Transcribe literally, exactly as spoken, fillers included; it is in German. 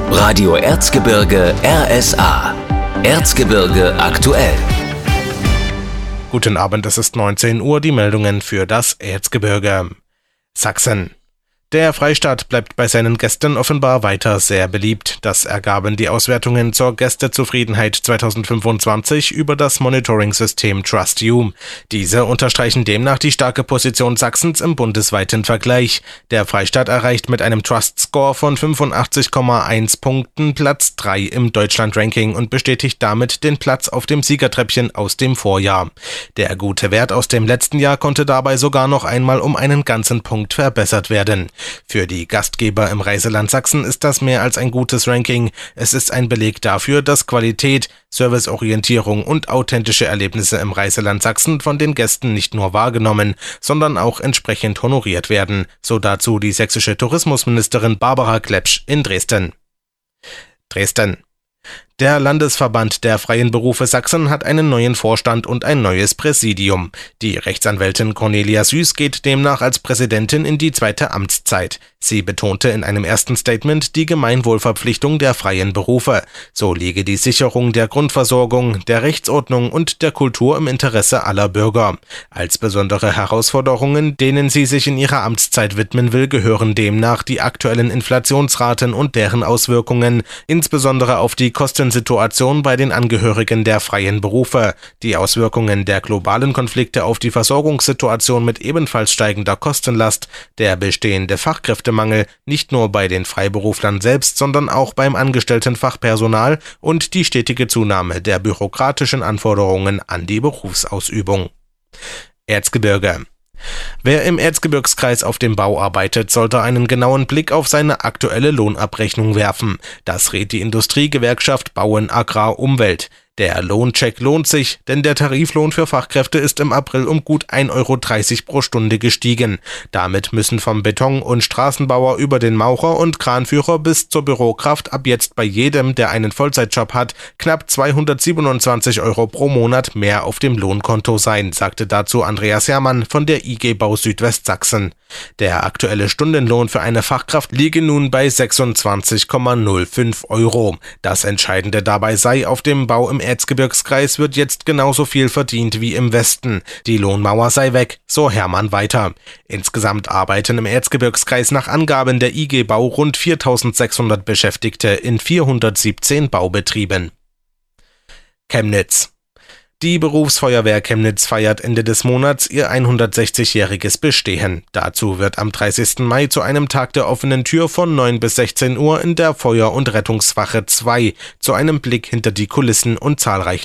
Radio Erzgebirge R S A. Erzgebirge aktuell. Guten Abend, es ist neunzehn Uhr, die Meldungen für das Erzgebirge. Sachsen. Der Freistaat bleibt bei seinen Gästen offenbar weiter sehr beliebt. Das ergaben die Auswertungen zur Gästezufriedenheit zweitausendfünfundzwanzig über das Monitoring-System TrustYou. Diese unterstreichen demnach die starke Position Sachsens im bundesweiten Vergleich. Der Freistaat erreicht mit einem Trust-Score von fünfundachtzig Komma eins Punkten Platz drei im Deutschland-Ranking und bestätigt damit den Platz auf dem Siegertreppchen aus dem Vorjahr. Der gute Wert aus dem letzten Jahr konnte dabei sogar noch einmal um einen ganzen Punkt verbessert werden. Für die Gastgeber im Reiseland Sachsen ist das mehr als ein gutes Ranking. Es ist ein Beleg dafür, dass Qualität, Serviceorientierung und authentische Erlebnisse im Reiseland Sachsen von den Gästen nicht nur wahrgenommen, sondern auch entsprechend honoriert werden, so dazu die sächsische Tourismusministerin Barbara Klepsch in Dresden. Dresden. Der Landesverband der freien Berufe Sachsen hat einen neuen Vorstand und ein neues Präsidium. Die Rechtsanwältin Cornelia Süß geht demnach als Präsidentin in die zweite Amtszeit. Sie betonte in einem ersten Statement die Gemeinwohlverpflichtung der freien Berufe. So liege die Sicherung der Grundversorgung, der Rechtsordnung und der Kultur im Interesse aller Bürger. Als besondere Herausforderungen, denen sie sich in ihrer Amtszeit widmen will, gehören demnach die aktuellen Inflationsraten und deren Auswirkungen, insbesondere auf die Kostensituation bei den Angehörigen der freien Berufe, die Auswirkungen der globalen Konflikte auf die Versorgungssituation mit ebenfalls steigender Kostenlast, der bestehende Fachkräftemangel nicht nur bei den Freiberuflern selbst, sondern auch beim angestellten Fachpersonal und die stetige Zunahme der bürokratischen Anforderungen an die Berufsausübung. Erzgebirge. Wer im Erzgebirgskreis auf dem Bau arbeitet, sollte einen genauen Blick auf seine aktuelle Lohnabrechnung werfen. Das rät die Industriegewerkschaft Bauen Agrar Umwelt. Der Lohncheck lohnt sich, denn der Tariflohn für Fachkräfte ist im April um gut ein Euro dreißig pro Stunde gestiegen. Damit müssen vom Beton- und Straßenbauer über den Maurer und Kranführer bis zur Bürokraft ab jetzt bei jedem, der einen Vollzeitjob hat, knapp zweihundertsiebenundzwanzig Euro pro Monat mehr auf dem Lohnkonto sein, sagte dazu Andreas Herrmann von der I G Bau Südwestsachsen. Der aktuelle Stundenlohn für eine Fachkraft liege nun bei sechsundzwanzig Komma null fünf Euro. Das Entscheidende dabei sei, auf dem Bau im Erzgebirgskreis wird jetzt genauso viel verdient wie im Westen. Die Lohnmauer sei weg, so Herrmann weiter. Insgesamt arbeiten im Erzgebirgskreis nach Angaben der I G Bau rund viertausendsechshundert Beschäftigte in vierhundertsiebzehn Baubetrieben. Chemnitz. Die Berufsfeuerwehr Chemnitz feiert Ende des Monats ihr hundertsechzigjähriges Bestehen. Dazu wird am dreißigsten Mai zu einem Tag der offenen Tür von neun bis sechzehn Uhr in der Feuer- und Rettungswache zwei zu einem Blick hinter die Kulissen und zahlreichen